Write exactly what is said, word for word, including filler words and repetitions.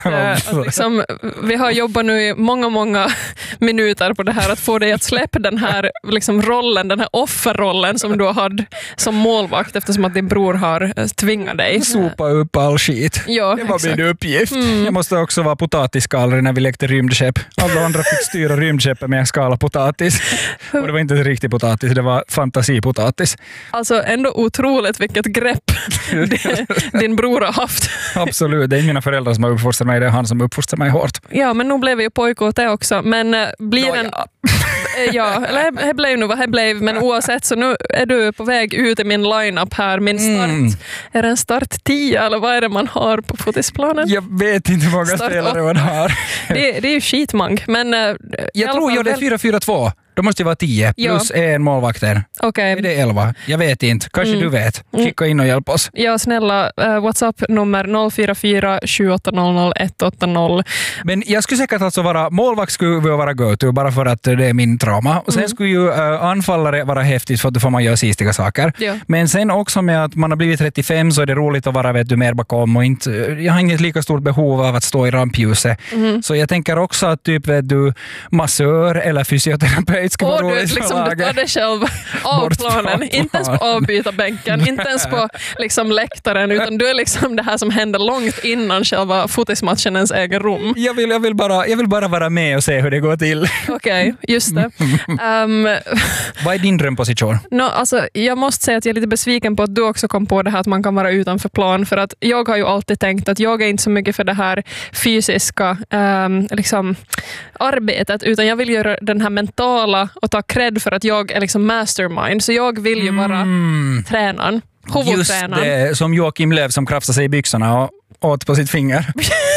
att liksom, vi har jobbat nu i många, många minuter på det här att få dig att släppa den här liksom, rollen, den här offerrollen som du hade som målvakt eftersom att din bror har tvingat dig. Sopa upp all skit. Ja, det var exakt. min uppgift. Mm. Jag måste också vara potatisskalare när vi lekte rymdskepp. Alla andra fick styra rymdskeppet med en skala potatis. Och det var inte riktig potatis, det var fantasipotatis. Alltså ändå otroligt vilket grepp din bror har haft. Absolut, det är mina föräldrar som har uppfostrat mig, det är han som uppfostrar mig hårt. Ja, men nu blev ju pojk åt det också. Men äh, blir Nå, en... ja. Ja, eller det blev nu vad det blev, men oavsett så nu är du på väg ut i min line-up här. Min start, mm. är det en start tio eller vad är det man har på fotisplanen? Jag vet inte hur många start spelare man har. Det, det är ju skitmång, men... Äh, jag tror ju det är fyra fyra två. Då måste det vara tio plus ja. en målvakter. Okay. Är det elva? Jag vet inte. Kanske mm. du vet. Skicka in och hjälp oss. Ja, snälla. Uh, WhatsApp-nummer noll fyra fyra sju åtta noll noll ett åtta noll. Men jag skulle säkert alltså vara målvakt skulle vara go-to bara för att det är min trauma. Och sen mm. skulle ju uh, anfallare vara häftigt för att då får man göra sistiga saker. Ja. Men sen också med att man har blivit trettiofem så är det roligt att vara vet du, mer bakom och inte, jag har inget lika stort behov av att stå i rampljuset. Mm. Så jag tänker också att typ vet du massör eller fysioterapeut ska vara roligt. Liksom, du tar dig själv av planen. Inte ens på avbytarbänken, inte ens på liksom, läktaren, utan du är liksom det här som händer långt innan själva fotismatchen ens egen rum. Jag vill, jag, vill bara, jag vill bara vara med och se hur det går till. Okej, okay, just det. Um, Vad är din drömposition? No, alltså, jag måste säga att jag är lite besviken på att du också kom på det här att man kan vara utanför plan, för att jag har ju alltid tänkt att jag är inte så mycket för det här fysiska um, liksom, arbetet, utan jag vill göra den här mentala och ta cred för att jag är liksom mastermind. Så jag vill ju vara mm. tränaren, huvudtränaren. Just det, som Joakim Löv som krafsade sig i byxorna och åt på sitt finger.